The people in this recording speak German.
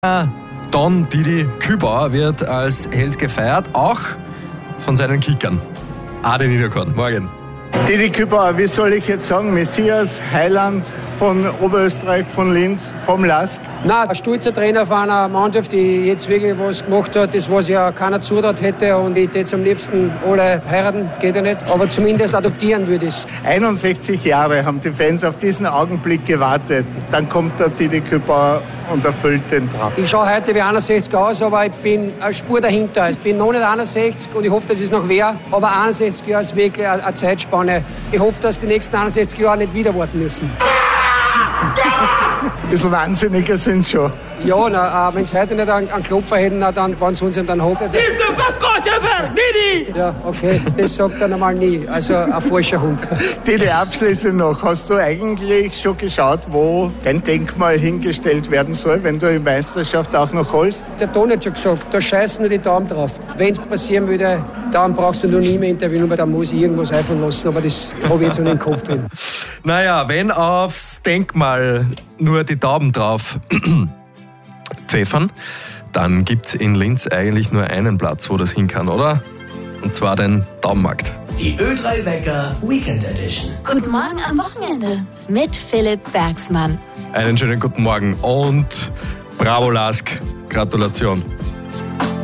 Don Didi Kübauer wird als Held gefeiert, auch von seinen Kickern. Adi Niederkorn, morgen. Didi Kübauer, wie soll ich jetzt sagen, Messias, Heiland von Oberösterreich, von Linz, vom LASK? Nein, ein stolzer Trainer von einer Mannschaft, die jetzt wirklich was gemacht hat, das was ja keiner zutraut hätte, und ich jetzt am liebsten alle heiraten, geht ja nicht, aber zumindest adoptieren würde ich. 61 Jahre haben die Fans auf diesen Augenblick gewartet. Dann kommt der Didi Kübauer und erfüllt den Traum. Ich schaue heute wie 61 aus, aber ich bin eine Spur dahinter. Ich bin noch nicht 61 und ich hoffe, dass es noch wäre, aber 61 Jahre ist wirklich eine Zeitspanne. Ich hoffe, dass die nächsten 61 Jahre nicht wieder warten müssen. Ein bisschen wahnsinniger sind schon. Ja, wenn sie heute nicht einen Klopfer hätten, dann waren sie uns dann hoffen. Didi! Ja, okay, das sagt er normal nie. Also ein falscher Hund. Didi, abschließend noch. Hast du eigentlich schon geschaut, wo dein Denkmal hingestellt werden soll, wenn du die Meisterschaft auch noch holst? Der Ton hat schon gesagt, da scheißen nur die Daumen drauf. Wenn es passieren würde, dann brauchst du nur nie mehr interviewen, weil dann muss ich irgendwas einfallen lassen. Aber das habe ich jetzt noch nicht im Kopf drin. Naja, wenn aufs Denkmal nur die Tauben drauf pfeffern, dann gibt's in Linz eigentlich nur einen Platz, wo das hin kann, oder? Und zwar den Taubenmarkt. Die Ö3 Wecker Weekend Edition. Guten Morgen am Wochenende mit Philipp Bergsmann. Einen schönen guten Morgen und bravo LASK, Gratulation.